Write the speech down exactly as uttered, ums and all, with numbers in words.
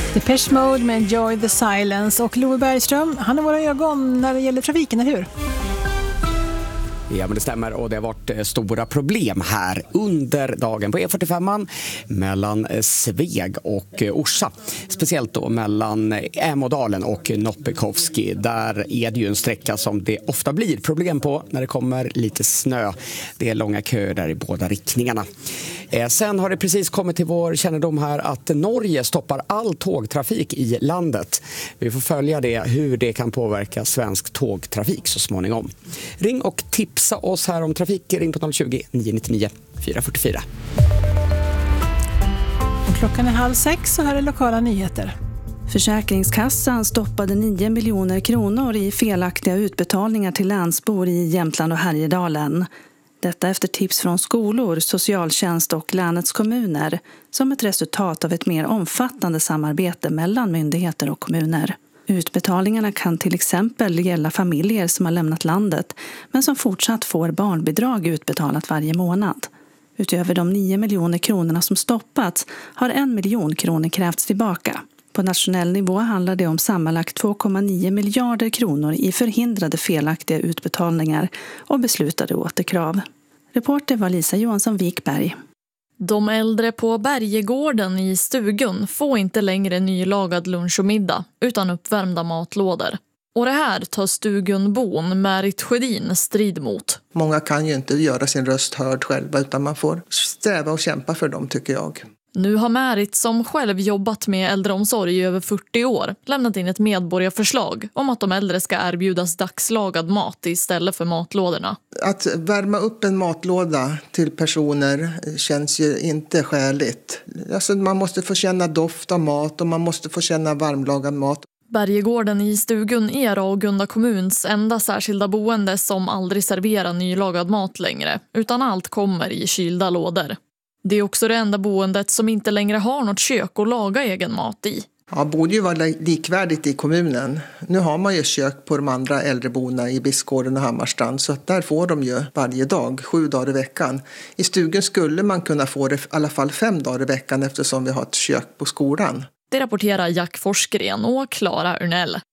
Depeche Mode med Enjoy the Silence. Och Love Bergström, han är våra ögon när det gäller trafiken, eller hur? Ja, men det stämmer, och det har varit stora problem här under dagen på E fyrtiofem mellan Sveg och Orsa. Speciellt då mellan Ämådalen och Noppikoski. Där är det ju en sträcka som det ofta blir problem på när det kommer lite snö. Det är långa köer där i båda riktningarna. Sen har det precis kommit till vår kännedom här att Norge stoppar all tågtrafik i landet. Vi får följa det, hur det kan påverka svensk tågtrafik så småningom. Ring och tipsa oss här om trafik. Ring på noll tjugo, nio nio nio, fyra fyra fyra. Och klockan är halv sex och här är lokala nyheter. Försäkringskassan stoppade nio miljoner kronor i felaktiga utbetalningar till länsbor i Jämtland och Härjedalen. Detta efter tips från skolor, socialtjänst och länets kommuner som ett resultat av ett mer omfattande samarbete mellan myndigheter och kommuner. Utbetalningarna kan till exempel gälla familjer som har lämnat landet men som fortsatt får barnbidrag utbetalat varje månad. Utöver de nio miljoner kronorna som stoppats har en miljon kronor krävts tillbaka. På nationell nivå handlar det om sammanlagt två komma nio miljarder kronor i förhindrade felaktiga utbetalningar och beslutade återkrav. Reporter var Lisa Johansson Wikberg. De äldre på Bergegården i Stugun får inte längre nylagad lunch och middag utan uppvärmda matlådor. Och det här tar Stugunbon Märit Sjödin strid mot. Många kan ju inte göra sin röst hörd själva utan man får sträva och kämpa för dem, tycker jag. Nu har Märit, som själv jobbat med äldreomsorg i över fyrtio år, lämnat in ett medborgarförslag om att de äldre ska erbjudas dagslagad mat istället för matlådorna. Att värma upp en matlåda till personer känns ju inte skäligt. Alltså man måste få känna doft av mat och man måste få känna varmlagad mat. Bergegården i Stugun är Ragunda kommuns enda särskilda boende som aldrig serverar nylagad mat längre, utan allt kommer i kylda lådor. Det är också det enda boendet som inte längre har något kök att laga egen mat i. Ja, borde ju vara likvärdigt i kommunen. Nu har man ju kök på de andra äldreboendena i Biskgården och Hammarstrand, så att där får de ju varje dag, sju dagar i veckan. I Stugun skulle man kunna få det i alla fall fem dagar i veckan eftersom vi har ett kök på skolan. Det rapporterar Jack Forsgren och Klara Urnell.